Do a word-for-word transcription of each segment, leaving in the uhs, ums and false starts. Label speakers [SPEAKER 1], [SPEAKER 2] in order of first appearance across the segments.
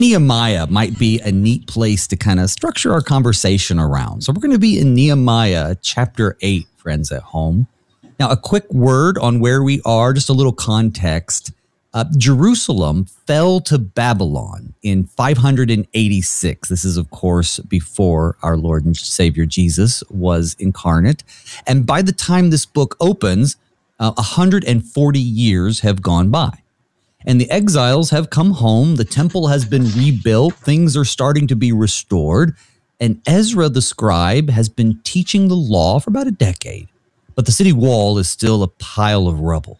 [SPEAKER 1] Nehemiah might be a neat place to kind of structure our conversation around. So we're going to be in Nehemiah chapter eight, friends at home. Now, a quick word on where we are, just a little context. Uh, Jerusalem fell to Babylon in five hundred eighty-six. This is, of course, before our Lord and Savior Jesus was incarnate. And by the time this book opens, uh, one hundred forty years have gone by. And the exiles have come home. The temple has been rebuilt. Things are starting to be restored. And Ezra the scribe has been teaching the law for about a decade. But the city wall is still a pile of rubble.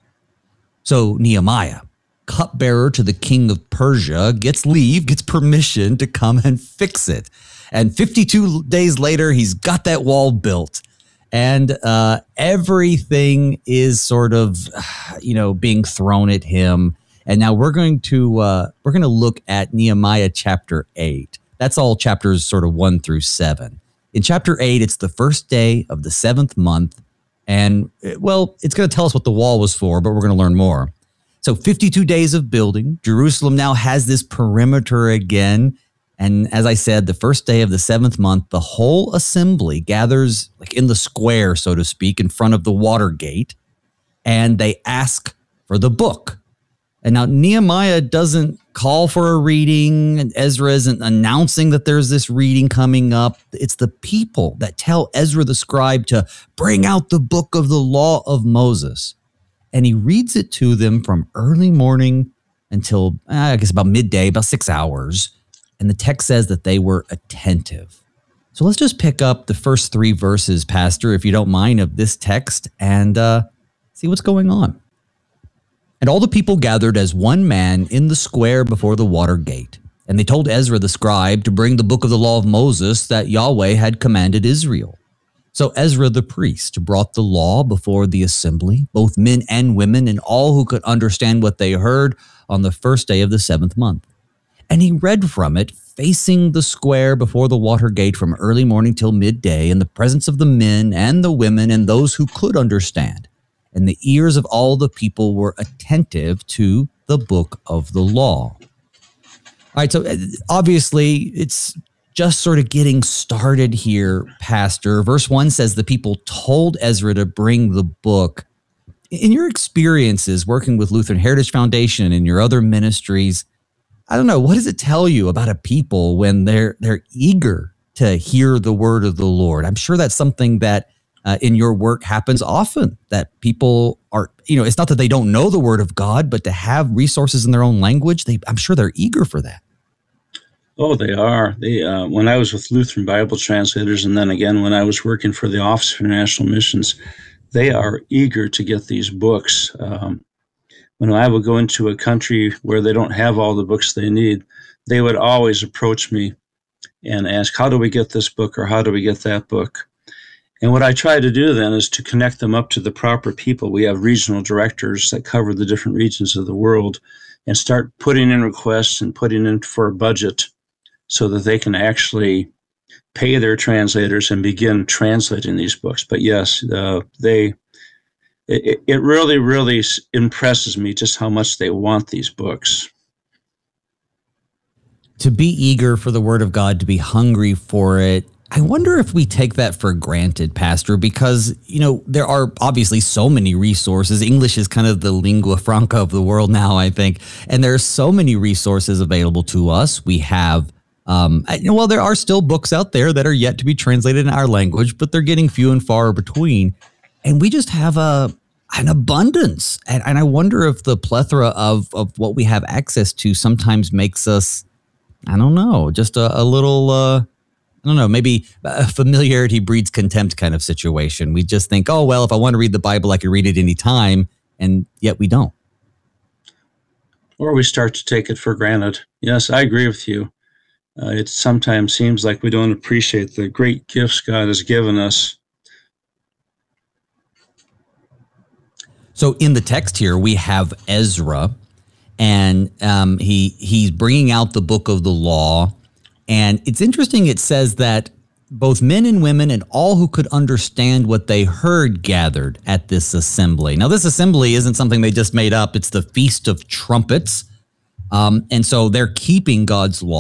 [SPEAKER 1] So Nehemiah, cupbearer to the king of Persia, gets leave, gets permission to come and fix it. And fifty-two days later, he's got that wall built. And uh, everything is sort of, you know, being thrown at him. And now we're going to uh, we're going to look at Nehemiah chapter eight. That's all chapters sort of one through seven. In chapter eight, it's the first day of the seventh month. And, well, it's going to tell us what the wall was for, but we're going to learn more. So fifty-two days of building. Jerusalem now has this perimeter again. And as I said, the first day of the seventh month, the whole assembly gathers like in the square, so to speak, in front of the water gate. And they ask for the book. And now Nehemiah doesn't call for a reading, and Ezra isn't announcing that there's this reading coming up. It's the people that tell Ezra the scribe to bring out the book of the law of Moses. And he reads it to them from early morning until, I guess, about midday, about six hours. And the text says that they were attentive. So let's just pick up the first three verses, Pastor, if you don't mind, of this text and uh, see what's going on. And all the people gathered as one man in the square before the water gate. And they told Ezra the scribe to bring the book of the law of Moses that Yahweh had commanded Israel. So Ezra the priest brought the law before the assembly, both men and women, and all who could understand what they heard on the first day of the seventh month. And he read from it, facing the square before the water gate from early morning till midday, in the presence of the men and the women and those who could understand. And the ears of all the people were attentive to the book of the law. All right, so obviously it's just sort of getting started here, Pastor. Verse one says the people told Ezra to bring the book. In your experiences working with Lutheran Heritage Foundation and your other ministries, I don't know, what does it tell you about a people when they're they're eager to hear the word of the Lord? I'm sure that's something that Uh, in your work happens often, that people are, you know, it's not that they don't know the word of God, but to have resources in their own language, they, I'm sure they're eager for that.
[SPEAKER 2] Oh, they are. They, uh, when I was with Lutheran Bible Translators, and then again when I was working for the Office for International Missions, they are eager to get these books. Um, when I would go into a country where they don't have all the books they need, they would always approach me and ask, how do we get this book, or how do we get that book? And what I try to do then is to connect them up to the proper people. We have regional directors that cover the different regions of the world, and start putting in requests and putting in for a budget so that they can actually pay their translators and begin translating these books. But yes, uh, they it, it really, really impresses me just how much they want these books.
[SPEAKER 1] To be eager for the word of God, to be hungry for it, I wonder if we take that for granted, Pastor, because, you know, there are obviously so many resources. English is kind of the lingua franca of the world now, I think. And there are so many resources available to us. We have, um, well, there are still books out there that are yet to be translated in our language, but they're getting few and far between. And we just have a an abundance. And, and I wonder if the plethora of, of what we have access to sometimes makes us, I don't know, just a, a little... Uh, I don't know, maybe a familiarity breeds contempt kind of situation. We just think, oh, well, if I want to read the Bible, I can read it any time, and yet we don't.
[SPEAKER 2] Or we start to take it for granted. Yes, I agree with you. Uh, it sometimes seems like we don't appreciate the great gifts God has given us.
[SPEAKER 1] So in the text here, we have Ezra, and um, he he's bringing out the book of the law. And it's interesting, it says that both men and women and all who could understand what they heard gathered at this assembly. Now, this assembly isn't something they just made up. It's the Feast of Trumpets. Um, and so they're keeping God's law.